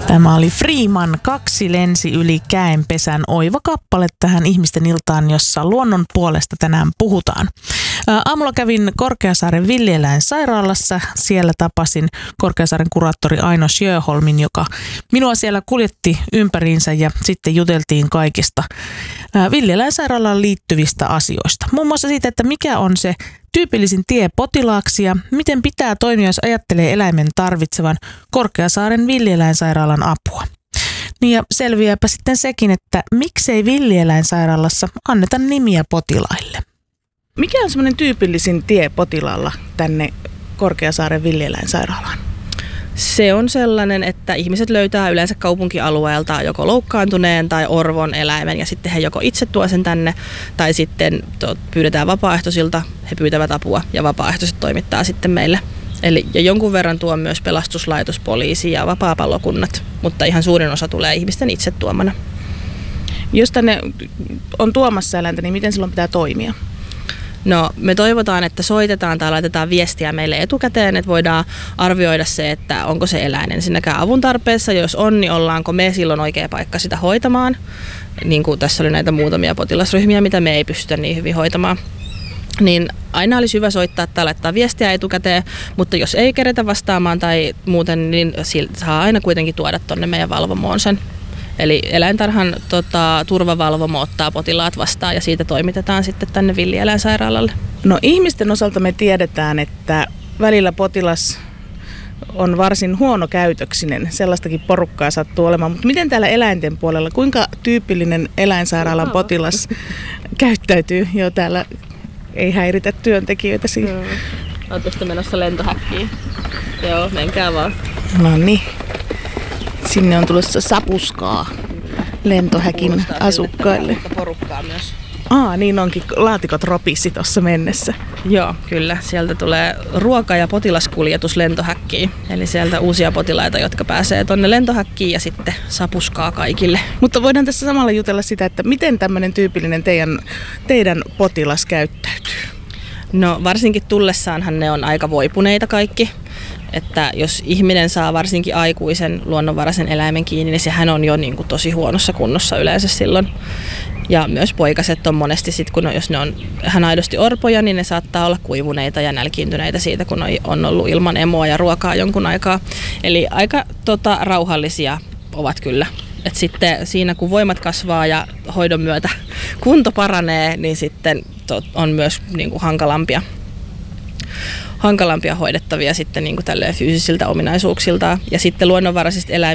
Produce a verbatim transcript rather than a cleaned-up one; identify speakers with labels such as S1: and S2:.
S1: Tämä oli Freeman, Kaksi lensi yli käenpesän, oiva kappale tähän ihmisten iltaan, jossa luonnon puolesta tänään puhutaan. Aamulla kävin Korkeasaaren villieläinsairaalassa. Siellä tapasin Korkeasaaren kuraattori Aino Sjöholmin, joka minua siellä kuljetti ympäriinsä ja sitten juteltiin kaikista villieläinsairaalaan liittyvistä asioista. Muun muassa siitä, että mikä on se tyypillisin tie potilaaksi ja miten pitää toimia, jos ajattelee eläimen tarvitsevan Korkeasaaren villieläinsairaalan apua. Niin ja selviääpä sitten sekin, että miksei villieläinsairaalassa anneta nimiä potilaille. Mikä on semmoinen tyypillisin tie potilaalla tänne Korkeasaaren villieläinsairaalaan?
S2: Se on sellainen, että ihmiset löytää yleensä kaupunkialueelta joko loukkaantuneen tai orvon eläimen ja sitten he joko itse tuo sen tänne tai sitten pyydetään vapaaehtoisilta, he pyytävät apua ja vapaaehtoiset toimittaa sitten meille. Eli ja jonkun verran tuo myös pelastuslaitos, poliisi ja vapaapalokunnat, mutta ihan suurin osa tulee ihmisten itse tuomana.
S1: Jos tänne on tuomassa eläintä, niin miten silloin pitää toimia?
S2: No, me toivotaan, että soitetaan tai laitetaan viestiä meille etukäteen, että voidaan arvioida se, että onko se eläin ensinnäkään avun tarpeessa. Jos on, niin ollaanko me silloin oikea paikka sitä hoitamaan. Niin kuin tässä oli näitä muutamia potilasryhmiä, mitä me ei pystytä niin hyvin hoitamaan. Niin aina olisi hyvä soittaa tai laittaa viestiä etukäteen, mutta jos ei keretä vastaamaan tai muuten, niin saa aina kuitenkin tuoda tuonne meidän valvomoon sen. Eli eläintarhan tota, turvavalvomo ottaa potilaat vastaan ja siitä toimitetaan sitten tänne villieläinsairaalalle.
S1: No ihmisten osalta me tiedetään, että välillä potilas on varsin huonokäytöksinen. Sellaistakin porukkaa sattuu olemaan. Mutta miten täällä eläinten puolella, kuinka tyypillinen eläinsairaalan potilas käyttäytyy? Jo täällä ei häiritä työntekijöitä siinä.
S2: Hmm. Olet tuosta menossa lentohäkkiin. Joo, menkää vaan.
S1: No niin. Sinne on tulossa sapuskaa lentohäkin
S2: kuulostaa
S1: asukkaille.
S2: Siltä, porukkaa myös.
S1: Aa, niin onkin laatikot ropissi tuossa mennessä.
S2: Joo, kyllä. Sieltä tulee ruoka- ja potilaskuljetus lentohäkkiin. Eli sieltä uusia potilaita, jotka pääsee tuonne lentohäkkiin ja sitten sapuskaa kaikille.
S1: Mutta voidaan tässä samalla jutella sitä, että miten tämmöinen tyypillinen teidän, teidän potilas käyttäytyy?
S2: No varsinkin tullessaanhan ne on aika voipuneita kaikki. Että jos ihminen saa varsinkin aikuisen luonnonvaraisen eläimen kiinni, niin sehän on jo niin kuin tosi huonossa kunnossa yleensä silloin. Ja myös poikaset on monesti, sit, kun on, jos ne on ihan aidosti orpoja, niin ne saattaa olla kuivuneita ja nälkiintyneitä siitä, kun on ollut ilman emoa ja ruokaa jonkun aikaa. Eli aika tota, rauhallisia ovat kyllä. Et sitten siinä kun voimat kasvaa ja hoidon myötä kunto paranee, niin sitten to, on myös niin kuin hankalampia. hankalampia hoidettavia sitten niin kuin tälleen fyysisiltä ominaisuuksiltaan. Ja sitten luonnonvaraisista eläimistä